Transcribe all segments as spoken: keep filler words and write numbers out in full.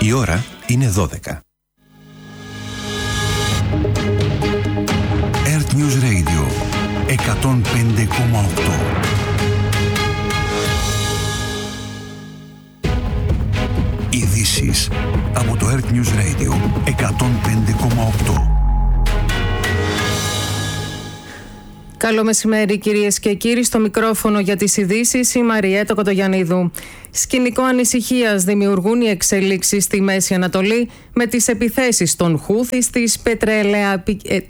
Η ώρα είναι δώδεκα. Earth News Radio εκατόν πέντε κόμμα οκτώ. Ειδήσεις από το Earth News Radio εκατόν πέντε κόμμα οκτώ. Καλό μεσημέρι κυρίες και κύριοι, στο μικρόφωνο για τις ειδήσεις η Μαριέτα Κοτογιαννίδου. Σκηνικό ανησυχίας δημιουργούν οι εξελίξεις στη Μέση Ανατολή με τις επιθέσεις των Χούθι στις πετρελαια...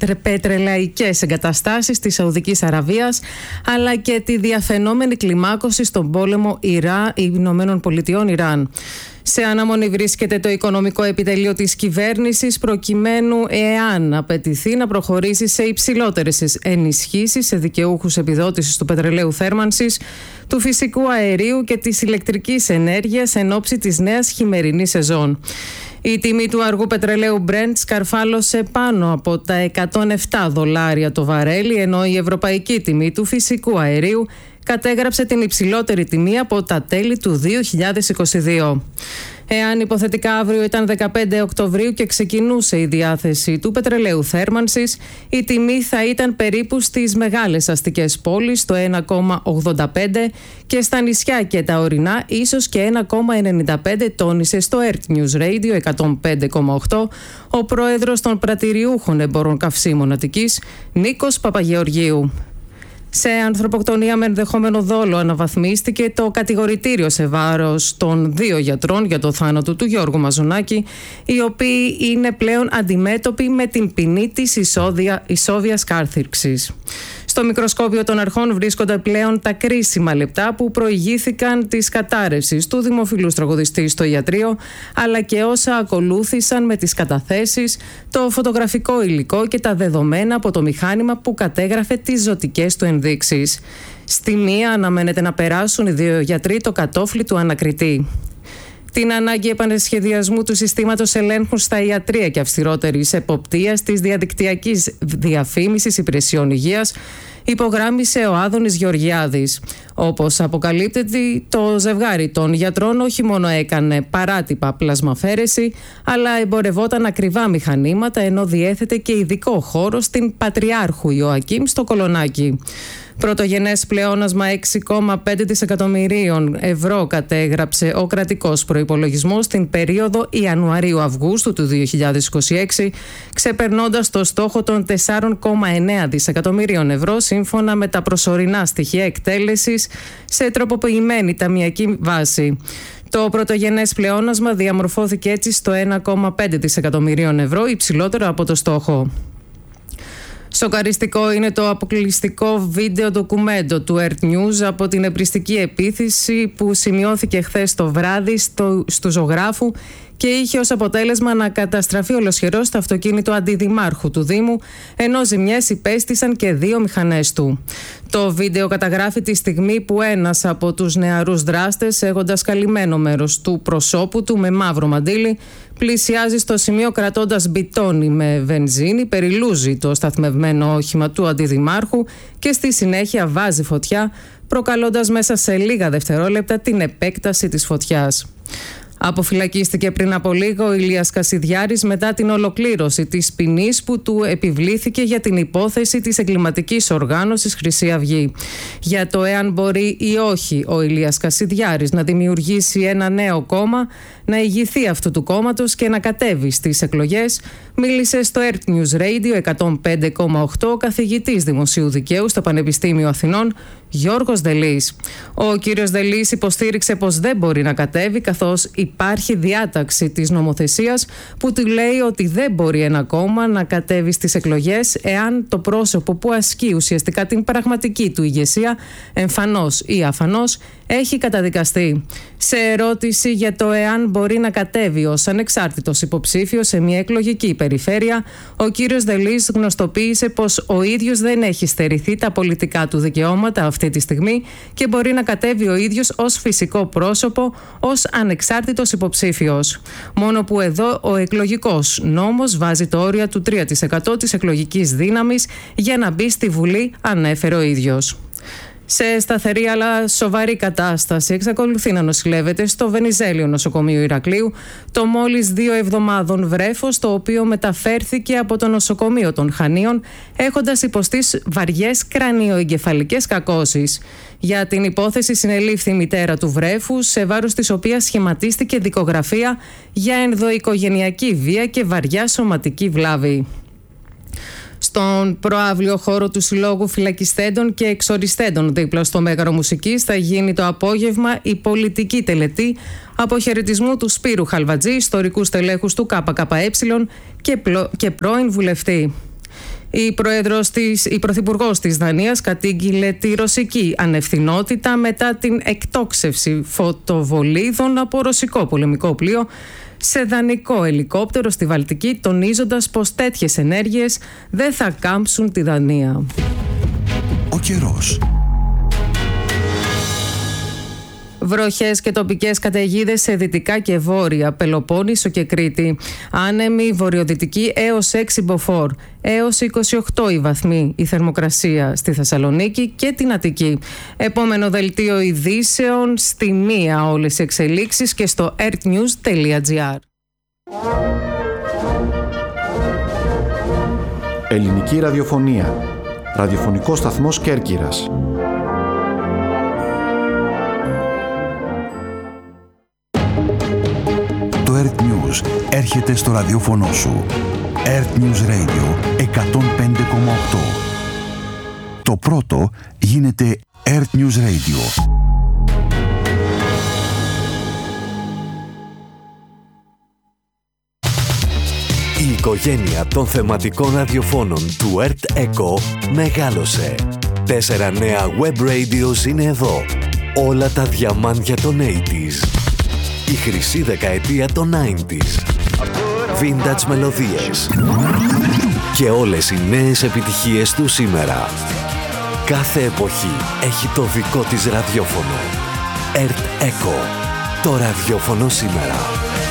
πετρελαϊκές εγκαταστάσεις της Σαουδικής Αραβίας, αλλά και τη διαφαινόμενη κλιμάκωση στον πόλεμο Ιράν, Ηνωμένων Πολιτειών Ιράν. Σε αναμονή βρίσκεται το οικονομικό επιτελείο της κυβέρνησης, προκειμένου, εάν απαιτηθεί, να προχωρήσει σε υψηλότερες ενισχύσεις σε δικαιούχους επιδότησης του πετρελαίου θέρμανσης, του φυσικού αερίου και της ηλεκτρικής ενέργειας εν ώψη της νέας χειμερινής σεζόν. Η τιμή του αργού πετρελαίου Brent σκαρφάλωσε πάνω από τα εκατόν επτά δολάρια το βαρέλι, ενώ η ευρωπαϊκή τιμή του φυσικού αερίου κατέγραψε την υψηλότερη τιμή από τα τέλη του δύο χιλιάδες είκοσι δύο. Εάν υποθετικά αύριο ήταν δεκαπέντε Οκτωβρίου και ξεκινούσε η διάθεση του πετρελαίου θέρμανσης, η τιμή θα ήταν περίπου στις μεγάλες αστικές πόλεις το ένα κόμμα ογδόντα πέντε και στα νησιά και τα ορεινά ίσως και ένα κόμμα ενενήντα πέντε, τόνισε στο Earth News Radio εκατόν πέντε κόμμα οκτώ ο πρόεδρος των πρατηριούχων εμπόρων καυσίμων Αττικής, Νίκος Παπαγεωργίου. Σε ανθρωποκτονία με ενδεχόμενο δόλο αναβαθμίστηκε το κατηγορητήριο σε βάρος των δύο γιατρών για το θάνατο του Γιώργου Μαζονάκη, οι οποίοι είναι πλέον αντιμέτωποι με την ποινή της ισόβια, ισόβιας κάρθυρξης. Στο μικροσκόπιο των αρχών βρίσκονται πλέον τα κρίσιμα λεπτά που προηγήθηκαν της κατάρρευσης του δημοφιλούς τραγουδιστή στο ιατρείο, αλλά και όσα ακολούθησαν με τις καταθέσεις, το φωτογραφικό υλικό και τα δεδομένα από το μηχάνημα που κατέγραφε τις ζωτικές του ενδείξεις. Στη μία αναμένεται να περάσουν οι δύο γιατροί το κατόφλι του ανακριτή. Την ανάγκη επανεσχεδιασμού του συστήματος ελέγχου στα ιατρεία και αυστηρότερης εποπτείας της διαδικτυακής διαφήμισης υπηρεσιών υγείας υπογράμμισε ο Άδωνης Γεωργιάδης. Όπως αποκαλύπτεται, το ζευγάρι των γιατρών όχι μόνο έκανε παράτυπα πλασμαφέρεση, αλλά εμπορευόταν ακριβά μηχανήματα, ενώ διέθετε και ειδικό χώρο στην Πατριάρχου Ιωακήμ στο Κολονάκι. Πρωτογενές πλεόνασμα έξι κόμμα πέντε δισεκατομμυρίων ευρώ κατέγραψε ο κρατικός προϋπολογισμός στην περίοδο Ιανουαρίου-Αυγούστου του δύο χιλιάδες είκοσι έξι, ξεπερνώντας το στόχο των τέσσερα κόμμα εννέα δισεκατομμυρίων ευρώ σύμφωνα με τα προσωρινά στοιχεία εκτέλεσης σε τροποποιημένη ταμειακή βάση. Το πρωτογενές πλεόνασμα διαμορφώθηκε έτσι στο ένα κόμμα πέντε δισεκατομμυρίων ευρώ, υψηλότερο από το στόχο. Σοκαριστικό είναι το αποκλειστικό βίντεο ντοκουμέντο του Earth News από την επριστική επίθεση που σημειώθηκε χθες το βράδυ στο, στου ζωγράφου και είχε ως αποτέλεσμα να καταστραφεί ολοσχερός το αυτοκίνητο αντιδημάρχου του Δήμου, ενώ ζημιές υπέστησαν και δύο μηχανές του. Το βίντεο καταγράφει τη στιγμή που ένας από τους νεαρούς δράστες, έχοντας καλυμμένο μέρος του προσώπου του με μαύρο μαντίλι, πλησιάζει στο σημείο κρατώντας μπιτόνι με βενζίνη, περιλούζει το σταθμευμένο όχημα του αντιδημάρχου και στη συνέχεια βάζει φωτιά, προκαλώντας μέσα σε λίγα δευτερόλεπτα την επέκταση της φωτιάς. Αποφυλακίστηκε πριν από λίγο ο Ηλίας Κασιδιάρης μετά την ολοκλήρωση της ποινής που του επιβλήθηκε για την υπόθεση της εγκληματικής οργάνωσης Χρυσή Αυγή. Για το εάν μπορεί ή όχι ο Ηλίας Κασιδιάρης να δημιουργήσει ένα νέο κόμμα, να ηγηθεί αυτού του κόμματος και να κατέβει στις εκλογές, μίλησε στο Earth News Radio εκατόν πέντε κόμμα οκτώ ο καθηγητής Δημοσίου Δικαίου στο Πανεπιστήμιο Αθηνών, Γιώργος Δελής. Ο κύριος Δελής υποστήριξε πως δεν μπορεί να κατέβει, καθώς υπάρχει διάταξη της νομοθεσίας που του λέει ότι δεν μπορεί ένα κόμμα να κατέβει στις εκλογές εάν το πρόσωπο που ασκεί ουσιαστικά την πραγματική του ηγεσία, εμφανώς ή αφανώς, έχει καταδικαστεί. Σε ερώτηση για το εάν μπορεί να κατέβει ως ανεξάρτητος υποψήφιος σε μια εκλογική περιφέρεια, ο κύριος Δελής γνωστοποίησε πως ο ίδιος δεν έχει στερηθεί τα πολιτικά του δικαιώματα αυτή τη στιγμή και μπορεί να κατέβει ο ίδιος ως φυσικό πρόσωπο, ως ανεξάρτητος υποψήφιος. Μόνο που εδώ ο εκλογικός νόμος βάζει το όριο του τρία τοις εκατό της εκλογικής δύναμης για να μπει στη Βουλή, ανέφερε ο ίδιος. Σε σταθερή αλλά σοβαρή κατάσταση εξακολουθεί να νοσηλεύεται στο Βενιζέλιο νοσοκομείο Ηρακλείου το μόλις δύο εβδομάδων βρέφος, το οποίο μεταφέρθηκε από το νοσοκομείο των Χανίων έχοντας υποστεί βαριές κρανιοεγκεφαλικές κακώσεις. Για την υπόθεση συνελήφθη η μητέρα του βρέφους, σε βάρος της οποίας σχηματίστηκε δικογραφία για ενδοοικογενειακή βία και βαριά σωματική βλάβη. Στον προαύλιο χώρο του Συλλόγου Φυλακιστέντων και Εξοριστέντων δίπλα στο Μέγαρο Μουσικής θα γίνει το απόγευμα η πολιτική τελετή αποχαιρετισμού του Σπύρου Χαλβατζή, ιστορικού στελέχους του ΚΚΕ και, πλο... και πρώην βουλευτή. Η, πρόεδρος της, η πρωθυπουργός της Δανίας κατήγγειλε τη ρωσική ανευθυνότητα μετά την εκτόξευση φωτοβολίδων από ρωσικό πολεμικό πλοίο σε δανικό ελικόπτερο στη Βαλτική, τονίζοντας πως τέτοιες ενέργειες δεν θα κάμψουν τη Δανία. Ο καιρός. Βροχές και τοπικές καταιγίδες σε δυτικά και βόρεια, Πελοπόννησο και Κρήτη. Άνεμη βορειοδυτική έως έξι μποφόρ, έως είκοσι οκτώ οι βαθμοί η θερμοκρασία στη Θεσσαλονίκη και την Αττική. Επόμενο δελτίο ειδήσεων στη μία όλες οι εξελίξεις και στο earthnews τελεία gr. Ελληνική ραδιοφωνία. Ραδιοφωνικός σταθμός Κέρκυρας. Το Earth News έρχεται στο ραδιόφωνο σου. Earth News Radio εκατόν πέντε κόμμα οκτώ. Το πρώτο γίνεται Earth News Radio. Η οικογένεια των θεματικών ραδιοφώνων του Earth Echo μεγάλωσε. Τέσσερα νέα web radios είναι εδώ. Όλα τα διαμάντια των ογδόντα. Η χρυσή δεκαετία των ενενήντα. Vintage μελωδίες. Και όλες οι νέες επιτυχίες του σήμερα. Κάθε εποχή έχει το δικό της ραδιόφωνο. Earth Echo. Το ραδιόφωνο σήμερα.